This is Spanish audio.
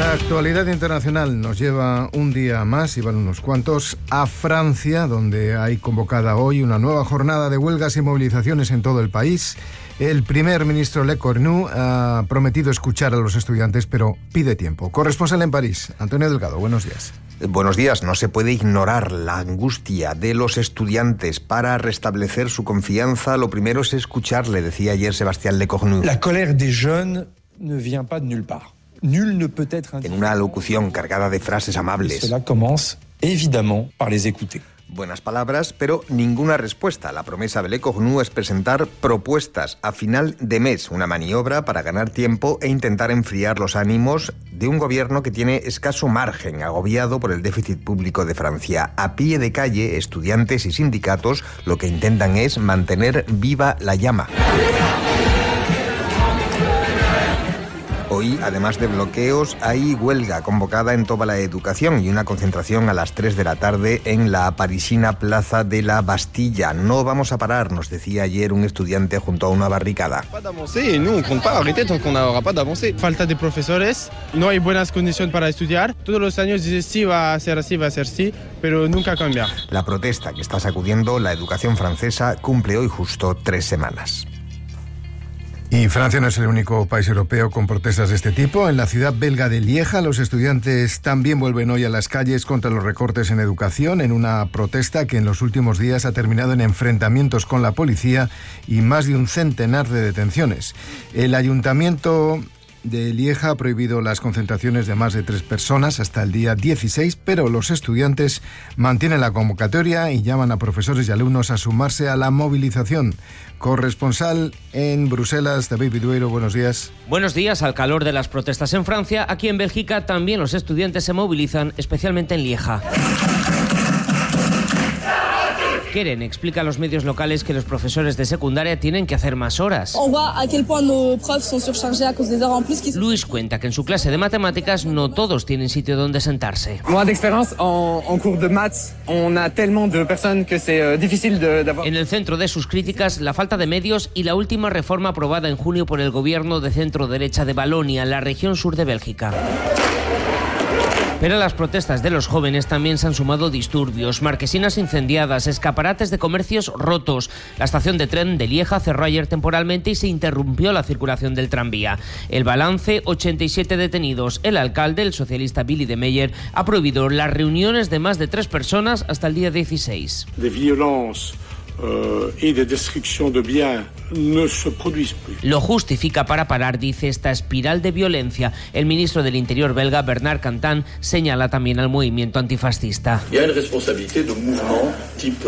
La actualidad internacional nos lleva un día más, y van unos cuantos, a Francia, donde hay convocada hoy una nueva jornada de huelgas y movilizaciones en todo el país. El primer ministro Lecornu ha prometido escuchar a los estudiantes, pero pide tiempo. Corresponsal en París, Antonio Delgado, buenos días. Buenos días. No se puede ignorar la angustia de los estudiantes. Para restablecer su confianza, lo primero es escucharle, decía ayer Sébastien Lecornu. La colère des jeunes ne vient pas de nulle part. Nul ne peut être En una alocución cargada de frases amables. Cela commence évidemment par les écouter. Buenas palabras, pero ninguna respuesta. La promesa de Lecornu es presentar propuestas a final de mes, una maniobra para ganar tiempo e intentar enfriar los ánimos de un gobierno que tiene escaso margen, agobiado por el déficit público de Francia. A pie de calle, estudiantes y sindicatos lo que intentan es mantener viva la llama. Hoy, además de bloqueos, hay huelga convocada en toda la educación y una concentración a las 3 de la tarde en la parisina Plaza de la Bastilla. No vamos a parar, nos decía ayer un estudiante junto a una barricada. Falta de profesores, no hay buenas condiciones para estudiar. Todos los años dice sí, va a ser así, pero nunca cambia. La protesta que está sacudiendo la educación francesa cumple hoy justo 3 semanas. Y Francia no es el único país europeo con protestas de este tipo. En la ciudad belga de Lieja, los estudiantes también vuelven hoy a las calles contra los recortes en educación, en una protesta que en los últimos días ha terminado en enfrentamientos con la policía y más de un centenar de detenciones. El ayuntamiento de Lieja ha prohibido las concentraciones de más de 3 personas hasta el día 16, pero los estudiantes mantienen la convocatoria y llaman a profesores y alumnos a sumarse a la movilización. Corresponsal en Bruselas, David Vidueiro, buenos días. Buenos días. Al calor de las protestas en Francia, aquí en Bélgica también los estudiantes se movilizan, especialmente en Lieja. Keren explica a los medios locales que los profesores de secundaria tienen que hacer más horas. Luis cuenta que en su clase de matemáticas no todos tienen sitio donde sentarse. En el centro de sus críticas, la falta de medios y la última reforma aprobada en junio por el gobierno de centro-derecha de Valonia, la región sur de Bélgica. Pero a las protestas de los jóvenes también se han sumado disturbios, marquesinas incendiadas, escaparates de comercios rotos. La estación de tren de Lieja cerró ayer temporalmente y se interrumpió la circulación del tranvía. El balance, 87 detenidos. El alcalde, el socialista Willy de Meyer, ha prohibido las reuniones de más de 3 personas hasta el día 16. Y de destrucción de bienes no se produisent plus. Lo justifica para parar, dice, esta espiral de violencia. El ministro del Interior belga, Bernard Cantan, señala también al movimiento antifascista. Hay una responsabilidad de un movimiento tipo